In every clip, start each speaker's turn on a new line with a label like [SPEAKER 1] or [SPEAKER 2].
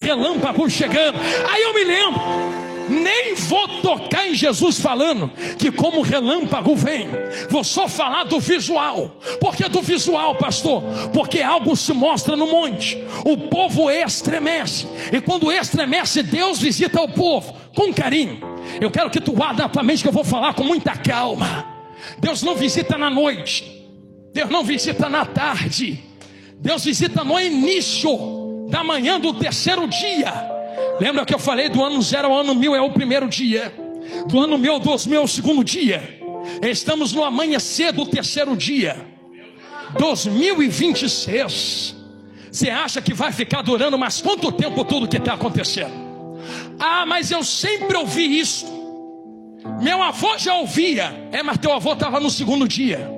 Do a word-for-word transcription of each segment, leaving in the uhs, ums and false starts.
[SPEAKER 1] relâmpago chegando. Aí eu me lembro, nem vou tocar em Jesus falando que como relâmpago vem. Vou só falar do visual. Por que do visual, pastor? Porque algo se mostra no monte. O povo estremece. E quando estremece, Deus visita o povo com carinho. Eu quero que tu guarde na tua mente que eu vou falar com muita calma. Deus não visita na noite. Deus não visita na tarde. Deus visita no início da manhã do terceiro dia. Lembra que eu falei do ano zero ao ano mil é o primeiro dia, do ano mil ao dois mil é o segundo dia. Estamos no amanhecer do terceiro dia, dois mil e vinte e seis. Você acha que vai ficar durando mais quanto tempo tudo que está acontecendo? Ah, mas eu sempre ouvi isso. Meu avô já ouvia. É, mas teu avô estava no segundo dia.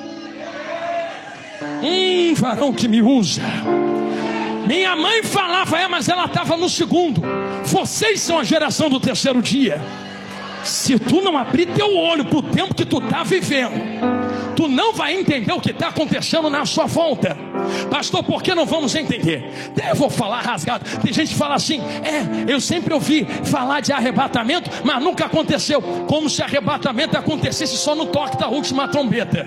[SPEAKER 1] Hum, varão que me usa. Minha mãe falava, é, mas ela estava no segundo. Vocês são a geração do terceiro dia. Se tu não abrir teu olho para o tempo que tu está vivendo, tu não vai entender o que está acontecendo na sua volta. Pastor, por que não vamos entender? Eu vou falar rasgado. Tem gente que fala assim, é, eu sempre ouvi falar de arrebatamento, mas nunca aconteceu. Como se arrebatamento acontecesse só no toque da última trombeta.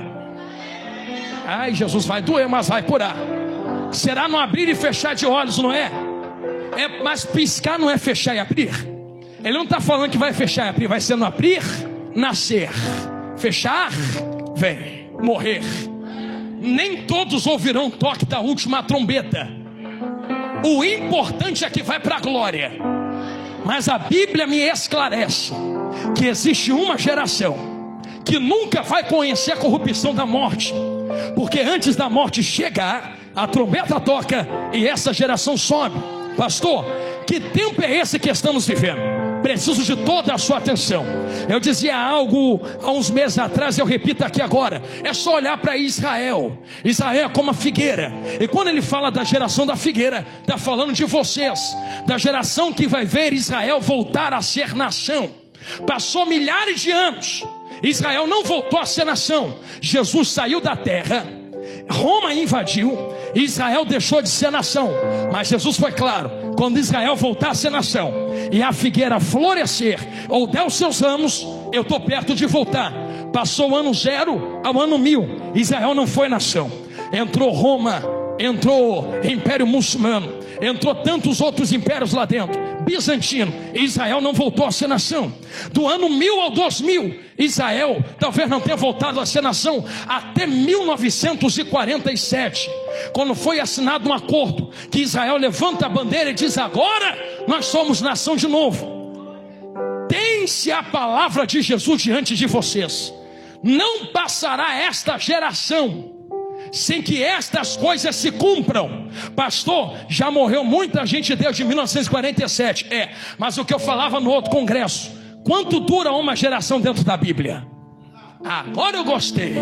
[SPEAKER 1] Ai, Jesus, vai doer, mas vai curar. Será no abrir e fechar de olhos, não é? É, mas piscar não é fechar e abrir. Ele não está falando que vai fechar e abrir. Vai ser no abrir, nascer. Fechar, vem, morrer. Nem todos ouvirão o toque da última trombeta. O importante é que vai para a glória. Mas a Bíblia me esclarece que existe uma geração que nunca vai conhecer a corrupção da morte. Porque antes da morte chegar, a trombeta toca e essa geração sobe. Pastor, que tempo é esse que estamos vivendo? Preciso de toda a sua atenção. Eu dizia algo há uns meses atrás, eu repito aqui agora. É só olhar para Israel. Israel é como a figueira. E quando ele fala da geração da figueira, está falando de vocês, da geração que vai ver Israel voltar a ser nação. Passou milhares de anos, Israel não voltou a ser nação. Jesus saiu da terra, Roma invadiu, Israel deixou de ser nação. Mas Jesus foi claro, quando Israel voltar a ser nação e a figueira florescer ou der os seus ramos, eu estou perto de voltar. Passou o ano zero ao ano mil, Israel não foi nação. Entrou Roma, entrou Império Muçulmano, entrou tantos outros impérios lá dentro, bizantino, Israel não voltou a ser nação. Do ano mil ao dois mil, Israel talvez não tenha voltado a ser nação até mil novecentos e quarenta e sete, quando foi assinado um acordo que Israel levanta a bandeira e diz: agora nós somos nação de novo. Tem-se a palavra de Jesus diante de vocês. Não passará esta geração sem que estas coisas se cumpram. Pastor, já morreu muita gente desde mil novecentos e quarenta e sete. É, mas o que eu falava no outro congresso, quanto dura uma geração dentro da Bíblia? Agora eu gostei.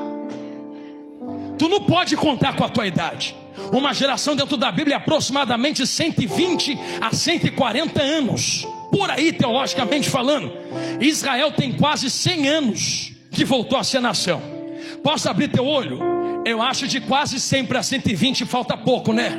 [SPEAKER 1] Tu não pode contar com a tua idade. Uma geração dentro da Bíblia é aproximadamente cento e vinte a cento e quarenta anos, por aí teologicamente falando. Israel tem quase cem anos que voltou a ser nação. Posso abrir teu olho? Eu acho de quase cem para cento e vinte falta pouco, né?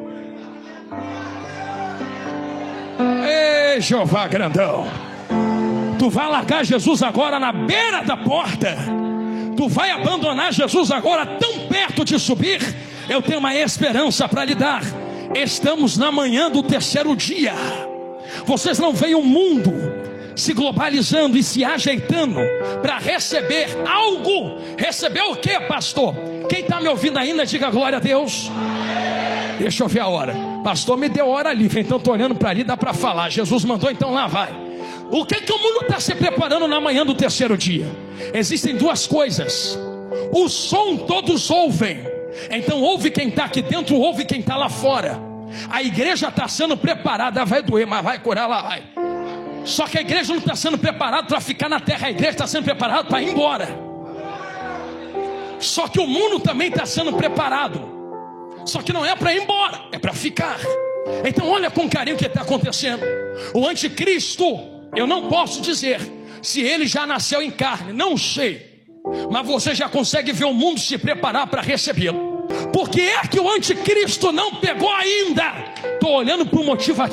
[SPEAKER 1] Ei, Jeová grandão, tu vai largar Jesus agora na beira da porta? Tu vai abandonar Jesus agora tão perto de subir? Eu tenho uma esperança para lhe dar. Estamos na manhã do terceiro dia. Vocês não veem o mundo se globalizando e se ajeitando para receber algo? Receber o que, pastor? Quem está me ouvindo ainda, diga glória a Deus. Deixa eu ver a hora. Pastor, me deu hora livre, então estou olhando para ali, dá para falar. Jesus mandou, então lá vai. O que que o mundo está se preparando na manhã do terceiro dia? Existem duas coisas. O som todos ouvem. Então ouve quem está aqui dentro, ouve quem está lá fora. A igreja está sendo preparada, vai doer, mas vai curar, lá vai. Só que a igreja não está sendo preparada para ficar na terra. A igreja está sendo preparada para ir embora. Só que o mundo também está sendo preparado. Só que não é para ir embora, é para ficar. Então olha com carinho o que está acontecendo. O anticristo, eu não posso dizer se ele já nasceu em carne, não sei. Mas você já consegue ver o mundo se preparar para recebê-lo. Por que é que o anticristo não pegou ainda? Estou olhando para o motivo aqui.